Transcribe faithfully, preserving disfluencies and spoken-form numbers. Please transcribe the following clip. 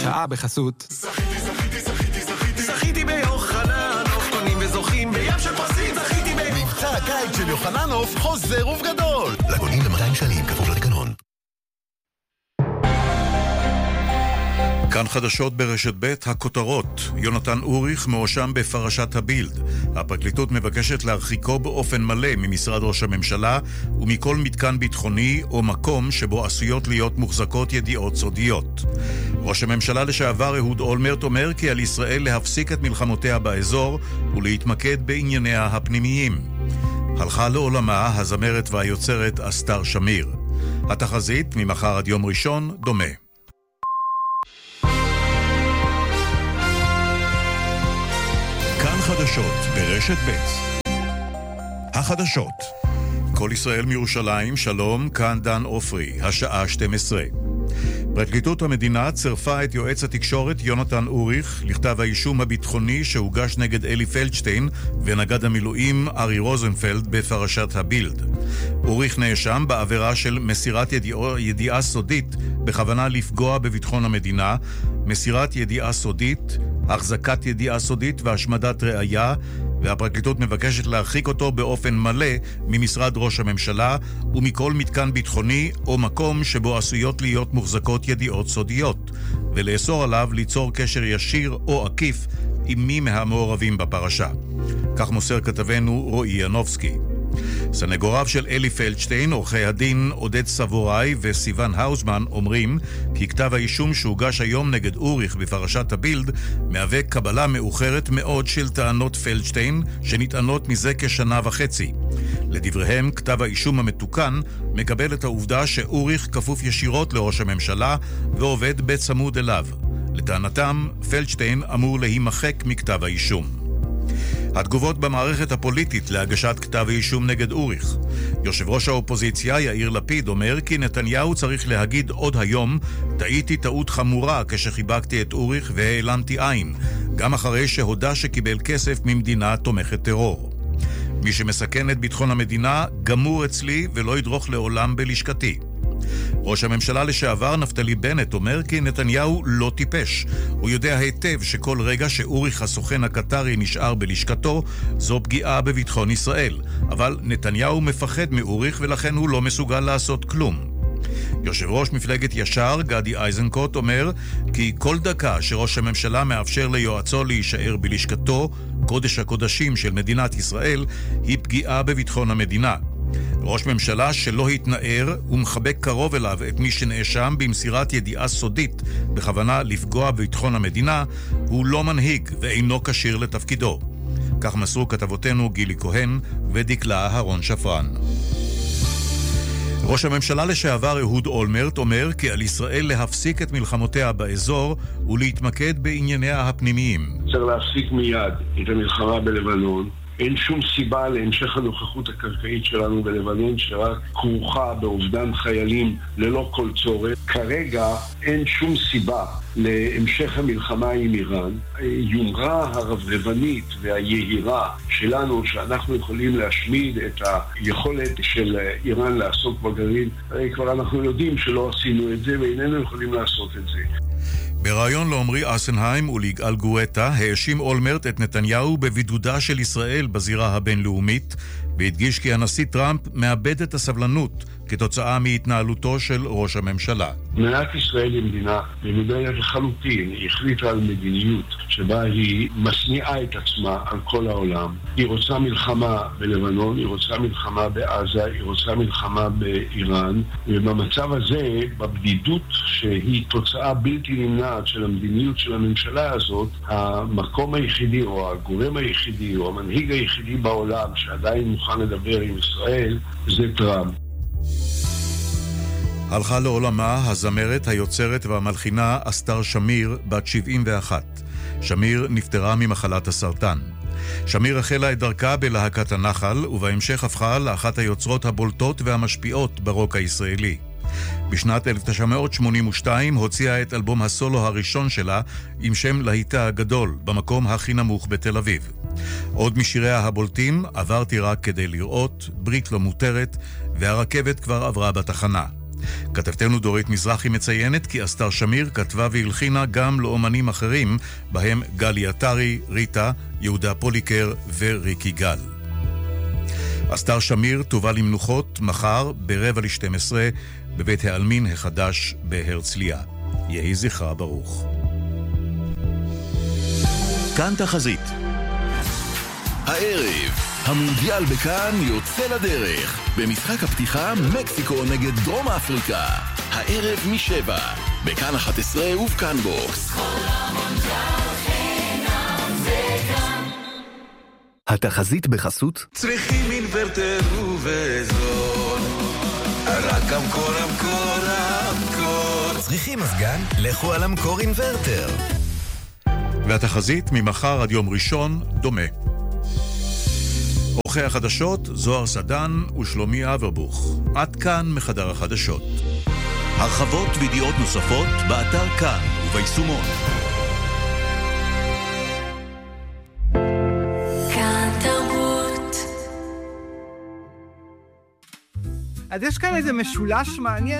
השעה בחסות זכיתי, זכיתי, זכיתי, זכיתי זכיתי ביוחננוף, קונים וזוכים בים של פרסים. זכיתי ב... מבצע הקיץ של יוחננוף חוזר ובגדול, לקונים ב-מאתיים שקלים כפוף לתקנון. כאן חדשות ברשת ב' הכותרות. יונתן אוריך מואשם בפרשת הבילד. הפרקליטות מבקשת להרחיקו באופן מלא ממשרד ראש הממשלה ומכל מתקן ביטחוני או מקום שבו עשויות להיות מוחזקות ידיעות סודיות. ראש הממשלה לשעבר אהוד אולמרט אומר כי על ישראל להפסיק את מלחמותיה באזור ולהתמקד בענייניה הפנימיים. הלכה לעולמה הזמרת והיוצרת אסתר שמיר. התחזית ממחר עד יום ראשון דומה. כאן חדשות ברשת ב' החדשות. כל ישראל מירושלים, שלום, כאן דן אופרי, השעה שתים עשרה. פרקליטות המדינה צרפה את יועץ התקשורת יונתן אוריך לכתב האישום הביטחוני שהוגש נגד אלי פלדשטיין ונגד המילואים ארי רוזנפלד בפרשת הבילד. אוריך נאשם בעבירה של מסירת ידיעה, ידיעה סודית בכוונה לפגוע בביטחון המדינה, מסירת ידיעה סודית, החזקת ידיעה סודית והשמדת ראיה, והפרקליטות מבקשת להרחיק אותו באופן מלא ממשרד ראש הממשלה ומכל מתקן ביטחוני או מקום שבו עשויות להיות מוחזקות ידיעות סודיות, ולאסור עליו ליצור קשר ישיר או עקיף עם מי מהמעורבים בפרשה. כך מוסר כתבנו רועי ינובסקי. סנגוריו של אלי פלדשטיין, עורכי הדין עודד סבוראי וסיוון האוזמן, אומרים כי כתב האישום שהוגש היום נגד אוריך בפרשת הבילד מהווה קבלה מאוחרת מאוד של טענות פלדשטיין שנטענות מזה כשנה וחצי. לדבריהם, כתב האישום המתוקן מקבל את העובדה שאוריך כפוף ישירות לראש הממשלה ועובד בצמוד אליו. לטענתם, פלדשטיין אמור להימחק מכתב האישום. התגובות במערכת הפוליטית להגשת כתב האישום נגד אוריך. יושב ראש האופוזיציה יאיר לפיד אומר כי נתניהו צריך להגיד עוד היום, טעיתי טעות חמורה כשחיבקתי את אוריך והעלמתי עין, גם אחרי שהודע שקיבל כסף ממדינה תומכת טרור. מי שמסכן את ביטחון המדינה גמור אצלי ולא ידרוך לעולם בלשכתי. ראש הממשלה לשעבר נפתלי בנט אומר כי נתניהו לא טיפש. הוא יודע היטב שכל רגע שאוריך הסוכן הקטרי נשאר בלשכתו זו פגיעה בביטחון ישראל, אבל נתניהו מפחד מאוריך ולכן הוא לא מסוגל לעשות כלום. יושב ראש מפלגת ישר גדי איזנקוט אומר כי כל דקה שראש הממשלה מאפשר ליועצו להישאר בלשכתו, קודש הקודשים של מדינת ישראל, היא פגיעה בביטחון המדינה. ראש ממשלה שלא התנער ומחבק קרוב אליו את מי שנאשם במסירת ידיעה סודית בכוונה לפגוע בביטחון המדינה הוא לא מנהיג ואינו כשיר לתפקידו. כך מסרו כתבותינו גילי כהן ודקלה אהרון שפרן. ראש הממשלה לשעבר אהוד אולמרט אומר כי על ישראל להפסיק את מלחמותיה באזור ולהתמקד בענייניה הפנימיים. צריך להפסיק מיד את המלחמה בלבנון. אין שום סיבה להמשך הנוכחות הקרקעית שלנו בלבנון שרק כרוכה באובדן חיילים ללא כל צורך. כרגע אין שום סיבה להמשך המלחמה עם איראן. יומרה הרברבנית והיהירה שלנו שאנחנו יכולים להשמיד את היכולת של איראן לעסוק בגרעין, כבר אנחנו יודעים שלא עשינו את זה ואיננו יכולים לעשות את זה. ברעיון לעומרי אסנהיים וליגאל גואטה האשים אולמרט את נתניהו בבידודה של ישראל בזירה הבינלאומית והדגיש כי הנשיא טראמפ מאבד את הסבלנות כתוצאה מהתנהלותו של ראש הממשלה. מדינת ישראל היא מדינה ממודלת לחלוטין. היא החליטה על מדיניות שבה היא משניעה את עצמה על כל העולם. היא רוצה מלחמה בלבנון, היא רוצה מלחמה בעזה, היא רוצה מלחמה באיראן, ובמצב הזה, בבדידות שהיא תוצאה בלתי נמנעת של המדיניות של הממשלה הזאת, המקום היחידי או הגורם היחידי או המנהיג היחידי בעולם שעדיין מוכן לדבר עם ישראל זה טראמפ. הלכה לעולמה הזמרת, היוצרת והמלחינה אסתר שמיר, בת שבעים ואחת. שמיר נפטרה ממחלת הסרטן. שמיר החלה את דרכה בלהקת הנחל, ובהמשך הפכה לאחת היוצרות הבולטות והמשפיעות ברוק הישראלי. בשנת אלף תשע מאות שמונים ושתיים הוציאה את אלבום הסולו הראשון שלה עם שם להיטה הגדול, במקום הכי נמוך בתל אביב. עוד משיריה הבולטים, עברתי רק כדי לראות, ברית לא מותרת, והרכבת כבר עברה בתחנה. כתבתנו דורית מזרחי מציינת כי אסתר שמיר כתבה והלחינה גם לאומנים אחרים, בהם גלי עטרי, ריטה, יהודה פוליקר וריקי גל. אסתר שמיר תובא למנוחות מחר ברבע לשתים עשרה בבית העלמין החדש בהרצליה. יהי זכרה ברוך. כאן תחזית. הערב, המונדיאל בכאן יוצא לדרך. במשחק הפתיחה, מקסיקו נגד דרום אפריקה. הערב משבע, בכאן אחת עשרה ובכאן בוקס. התחזית בחסות צריכים אינוורטר ובזול, רק המקור המקור המקור. צריכים מזגן? לכו על המקור אינוורטר. והתחזית ממחר עד יום ראשון דומה. אורחי החדשות זוהר סדן ושלומי אברבוך. עד כאן מחדר החדשות. הרחבות וידיעות נוספות באתר כאן וביישומון. אז יש כאן איזה משולש מעניין